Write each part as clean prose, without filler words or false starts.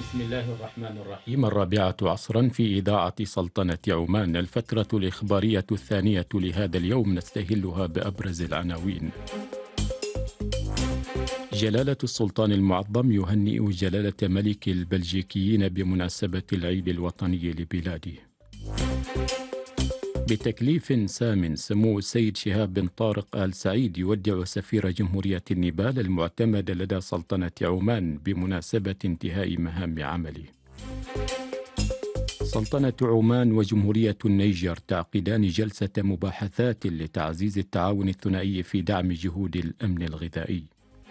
بسم الله الرحمن الرحيم. 4 عصرا في إذاعة سلطنة عمان، الفترة الإخبارية الثانية لهذا اليوم، نستهلها بأبرز العناوين. جلالة السلطان المعظم يهنئ جلالة ملك البلجيكيين بمناسبة العيد الوطني لبلاده. بتكليف سام، سمو السيد شهاب بن طارق آل سعيد يودع سفير جمهورية النيبال المعتمد لدى سلطنة عمان بمناسبة انتهاء مهام عمله. سلطنة عمان وجمهورية النيجر تعقدان جلسة مباحثات لتعزيز التعاون الثنائي في دعم جهود الأمن الغذائي.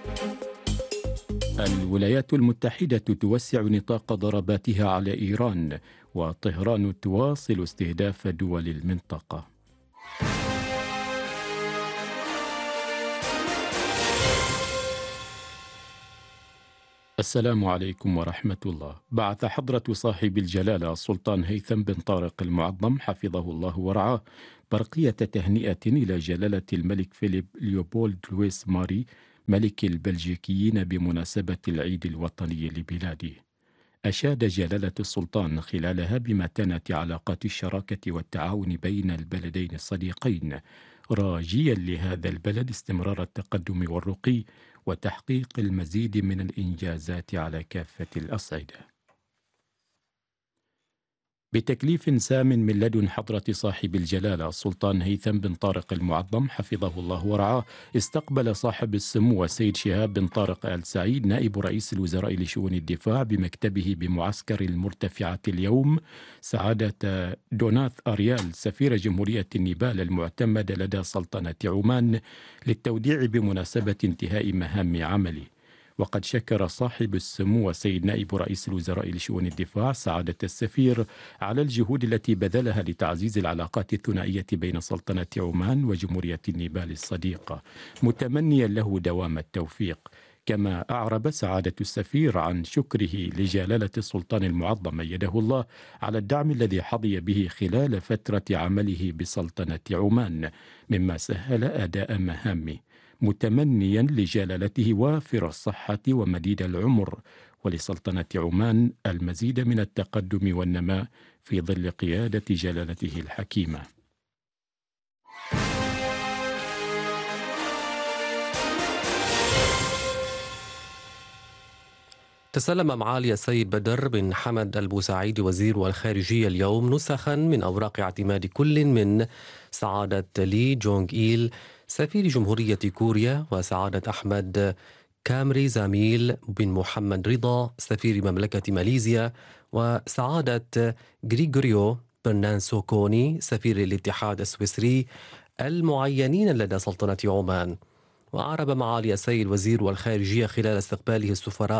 الولايات المتحدة توسع نطاق ضرباتها على إيران، وطهران تواصل استهداف دول المنطقة. السلام عليكم ورحمة الله. بعث حضرة صاحب الجلالة السلطان هيثم بن طارق المعظم حفظه الله ورعاه برقية تهنئة إلى جلالة الملك فيليب ليوبولد لويس ماري ملك البلجيكيين بمناسبة العيد الوطني لبلاده. أشاد جلالة السلطان خلالها بمتانة علاقات الشراكة والتعاون بين البلدين الصديقين، راجيا لهذا البلد استمرار التقدم والرقي وتحقيق المزيد من الإنجازات على كافة الأصعدة. بتكليف سام من لدن حضرة صاحب الجلالة السلطان هيثم بن طارق المعظم حفظه الله ورعاه، استقبل صاحب السمو السيد شهاب بن طارق آل سعيد نائب رئيس الوزراء لشؤون الدفاع بمكتبه بمعسكر المرتفعة اليوم سعادة دوناث أريال سفير جمهورية النيبال المعتمد لدى سلطنة عمان للتوديع بمناسبة انتهاء مهام عمله. وقد شكر صاحب السمو السيد نائب رئيس الوزراء لشؤون الدفاع سعادة السفير على الجهود التي بذلها لتعزيز العلاقات الثنائية بين سلطنة عمان وجمهورية النيبال الصديقة، متمنيا له دوام التوفيق. كما أعرب سعادة السفير عن شكره لجلالة السلطان المعظم أيده الله على الدعم الذي حظي به خلال فترة عمله بسلطنة عمان، مما سهل أداء مهامه، متمنيا لجلالته وافر الصحة ومديد العمر، ولسلطنة عمان المزيد من التقدم والنماء في ظل قيادة جلالته الحكيمة. تسلم معالي السيد بدر بن حمد البوسعيد وزير الخارجية اليوم نسخا من أوراق اعتماد كل من سعادة لي جونغ إيل سفير جمهورية كوريا، وسعادة أحمد كامري زاميل بن محمد رضا سفير مملكة ماليزيا، وسعادة غريغوريو برنانسو كوني سفير الاتحاد السويسري المعينين لدى سلطنة عمان. وأعرب معالي السيد وزير الخارجية خلال استقباله السفراء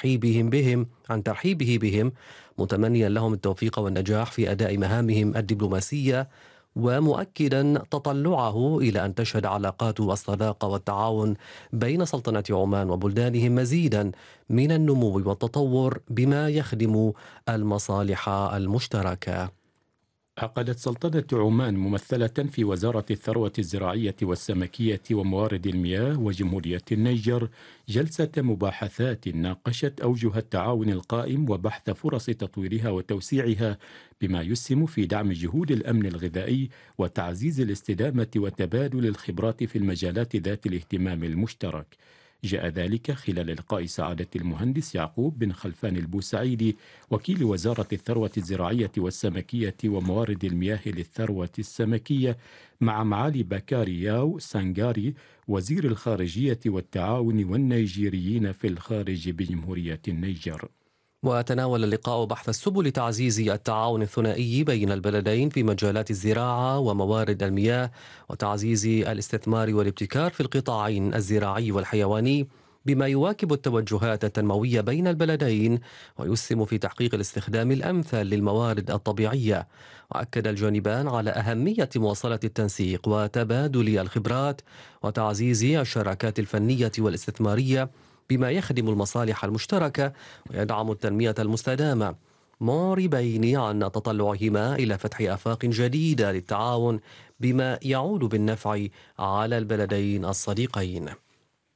عن ترحيبه بهم، متمنيا لهم التوفيق والنجاح في أداء مهامهم الدبلوماسية، ومؤكدا تطلعه إلى أن تشهد علاقات الصداقة والتعاون بين سلطنة عمان وبلدانهم مزيدا من النمو والتطور بما يخدم المصالح المشتركة. عقدت سلطنة عمان ممثلة في وزارة الثروة الزراعية والسمكية وموارد المياه وجمهورية النيجر جلسة مباحثات ناقشت أوجه التعاون القائم وبحث فرص تطويرها وتوسيعها، بما يسهم في دعم جهود الأمن الغذائي وتعزيز الاستدامة وتبادل الخبرات في المجالات ذات الاهتمام المشترك. جاء ذلك خلال لقاء سعادة المهندس يعقوب بن خلفان البوسعيدي وكيل وزارة الثروة الزراعية والسمكية وموارد المياه للثروة السمكية مع معالي باكاري ياو سانغاري وزير الخارجية والتعاون والنيجيريين في الخارج بجمهورية النيجر. وتناول اللقاء بحث السبل لتعزيز التعاون الثنائي بين البلدين في مجالات الزراعة وموارد المياه، وتعزيز الاستثمار والابتكار في القطاعين الزراعي والحيواني، بما يواكب التوجهات التنموية بين البلدين ويسهم في تحقيق الاستخدام الأمثل للموارد الطبيعية. وأكد الجانبان على أهمية مواصلة التنسيق وتبادل الخبرات وتعزيز الشراكات الفنية والاستثمارية بما يخدم المصالح المشتركة ويدعم التنمية المستدامة، معربين عن تطلعهما إلى فتح آفاق جديدة للتعاون بما يعود بالنفع على البلدين الصديقين.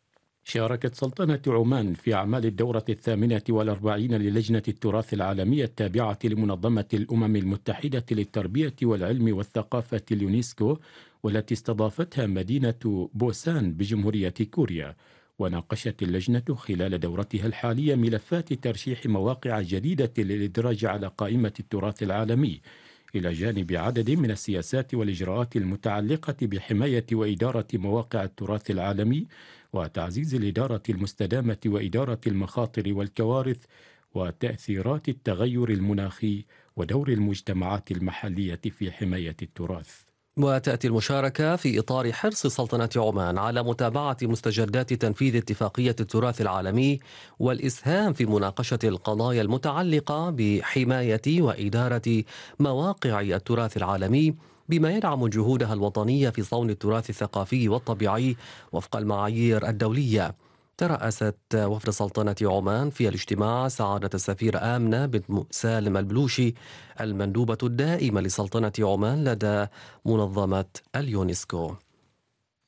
شاركت سلطنة عمان في أعمال الدورة 48 للجنة التراث العالمي التابعة لمنظمة الأمم المتحدة للتربية والعلم والثقافة اليونسكو، والتي استضافتها مدينة بوسان بجمهورية كوريا. وناقشت اللجنة خلال دورتها الحالية ملفات ترشيح مواقع جديدة للإدراج على قائمة التراث العالمي، إلى جانب عدد من السياسات والإجراءات المتعلقة بحماية وإدارة مواقع التراث العالمي، وتعزيز الإدارة المستدامة وإدارة المخاطر والكوارث، وتأثيرات التغير المناخي، ودور المجتمعات المحلية في حماية التراث. وتأتي المشاركة في إطار حرص سلطنة عمان على متابعة مستجدات تنفيذ اتفاقية التراث العالمي والإسهام في مناقشة القضايا المتعلقة بحماية وإدارة مواقع التراث العالمي، بما يدعم جهودها الوطنية في صون التراث الثقافي والطبيعي وفق المعايير الدولية. ترأست وفد سلطنة عمان في الاجتماع سعادة السفيرة آمنة بنت سالم البلوشي، المندوبة الدائمة لسلطنة عمان لدى منظمة اليونسكو.